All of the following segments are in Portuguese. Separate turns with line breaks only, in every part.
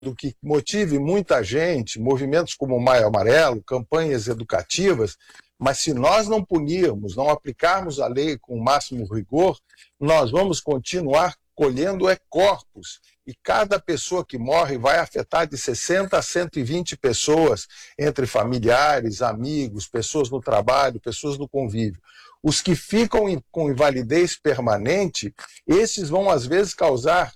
que motive muita gente, movimentos como o Maio Amarelo, campanhas educativas, mas se nós não punirmos, não aplicarmos a lei com o máximo rigor, nós vamos continuar colhendo corpos. E cada pessoa que morre vai afetar de 60 a 120 pessoas, entre familiares, amigos, pessoas no trabalho, pessoas no convívio. Os que ficam com invalidez permanente, esses vão às vezes causar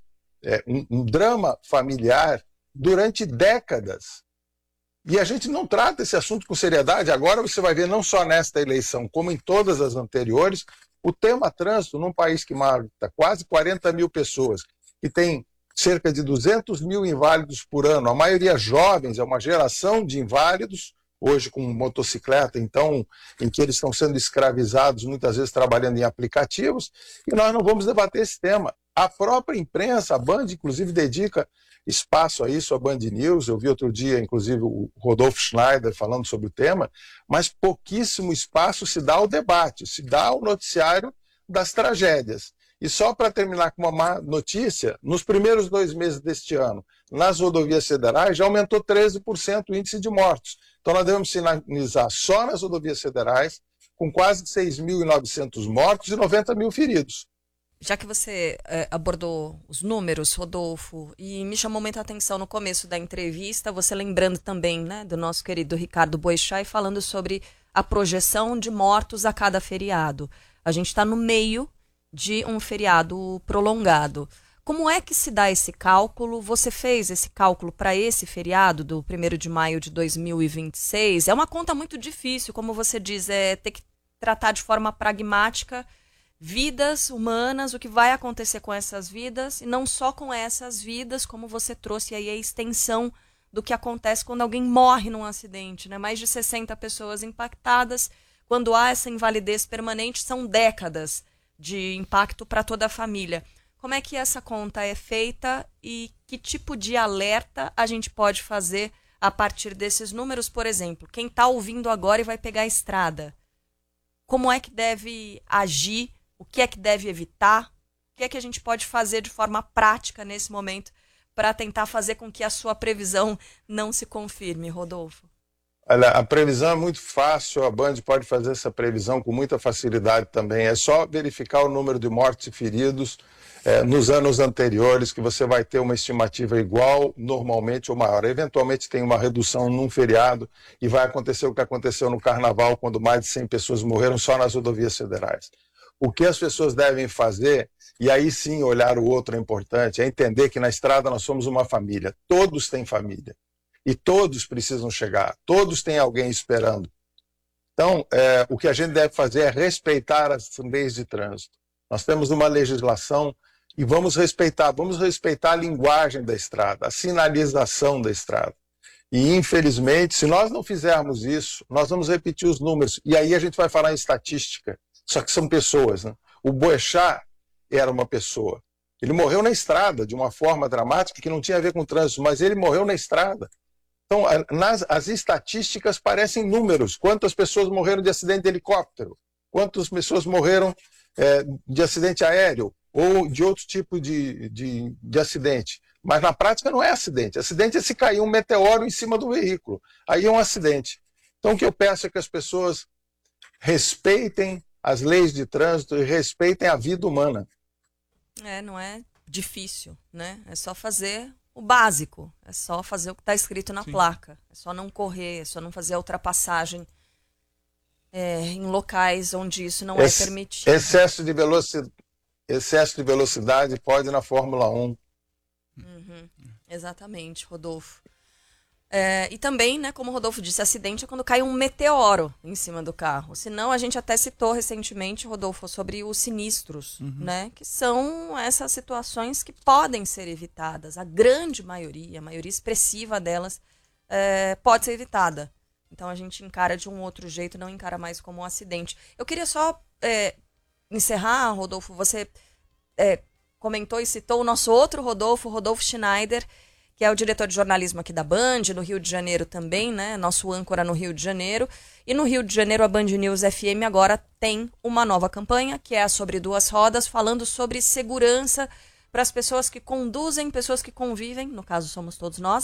um drama familiar durante décadas. E a gente não trata esse assunto com seriedade. Agora você vai ver, não só nesta eleição, como em todas as anteriores, o tema trânsito, num país que mata quase 40 mil pessoas, que tem cerca de 200 mil inválidos por ano, a maioria jovens, é uma geração de inválidos, hoje com motocicleta, então, em que eles estão sendo escravizados, muitas vezes trabalhando em aplicativos, e nós não vamos debater esse tema. A própria imprensa, a Band, inclusive, dedica espaço a isso, a Band News. Eu vi outro dia, inclusive, o Rodolfo Schneider falando sobre o tema, mas pouquíssimo espaço se dá ao debate, se dá ao noticiário das tragédias. E só para terminar com uma má notícia, nos primeiros 2 meses deste ano, nas rodovias federais, já aumentou 13% o índice de mortos. Então nós devemos sinalizar só nas rodovias federais, com quase 6.900 mortos e 90 mil feridos.
Já que você abordou os números, Rodolfo, e me chamou muita atenção no começo da entrevista, você lembrando também, né, do nosso querido Ricardo Boechat, falando sobre a projeção de mortos a cada feriado. A gente está no meio de um feriado prolongado. Como é que se dá esse cálculo? Você fez esse cálculo para esse feriado do 1º de maio de 2026? É uma conta muito difícil, como você diz, ter que tratar de forma pragmática vidas humanas, o que vai acontecer com essas vidas, e não só com essas vidas, como você trouxe aí a extensão do que acontece quando alguém morre num acidente, né? Mais de 60 pessoas impactadas. Quando há essa invalidez permanente, são décadas de impacto para toda a família. Como é que essa conta é feita e que tipo de alerta a gente pode fazer a partir desses números? Por exemplo, quem está ouvindo agora e vai pegar a estrada, como é que deve agir? O que é que deve evitar? O que é que a gente pode fazer de forma prática nesse momento para tentar fazer com que a sua previsão não se confirme, Rodolfo?
Olha, a previsão é muito fácil, a Band pode fazer essa previsão com muita facilidade também. É só verificar o número de mortos e feridos nos anos anteriores, que você vai ter uma estimativa igual, normalmente ou maior. Eventualmente tem uma redução num feriado e vai acontecer o que aconteceu no Carnaval, quando mais de 100 pessoas morreram só nas rodovias federais. O que as pessoas devem fazer, e aí sim olhar o outro é importante, é entender que na estrada nós somos uma família, todos têm família, e todos precisam chegar, todos têm alguém esperando. Então, o que a gente deve fazer é respeitar as leis de trânsito. Nós temos uma legislação e vamos respeitar a linguagem da estrada, a sinalização da estrada. E, infelizmente, se nós não fizermos isso, nós vamos repetir os números, e aí a gente vai falar em estatística. Só que são pessoas, né? O Boechat era uma pessoa. Ele morreu na estrada de uma forma dramática que não tinha a ver com o trânsito, mas ele morreu na estrada. Então, as estatísticas parecem números. Quantas pessoas morreram de acidente de helicóptero? Quantas pessoas morreram de acidente aéreo ou de outro tipo de acidente? Mas na prática não é acidente. Acidente é se cair um meteoro em cima do veículo. Aí é um acidente. Então, o que eu peço é que as pessoas respeitem as leis de trânsito e respeitem a vida humana.
Não é difícil, né? É só fazer o básico, é só fazer o que está escrito na placa, é só não correr, é só não fazer a ultrapassagem em locais onde isso não é permitido.
Excesso de velocidade pode na Fórmula 1.
Exatamente, Rodolfo. E também, né, como o Rodolfo disse, acidente é quando cai um meteoro em cima do carro. Senão, a gente até citou recentemente, Rodolfo, sobre os sinistros, né, que são essas situações que podem ser evitadas. A grande maioria, a maioria expressiva delas, pode ser evitada. Então, a gente encara de um outro jeito, não encara mais como um acidente. Eu queria só encerrar, Rodolfo, você comentou e citou o nosso outro Rodolfo, Rodolfo Schneider, que é o diretor de jornalismo aqui da Band, no Rio de Janeiro também, né? Nosso âncora no Rio de Janeiro. E no Rio de Janeiro, a Band News FM agora tem uma nova campanha, que é a Sobre Duas Rodas, falando sobre segurança para as pessoas que conduzem, pessoas que convivem, no caso somos todos nós,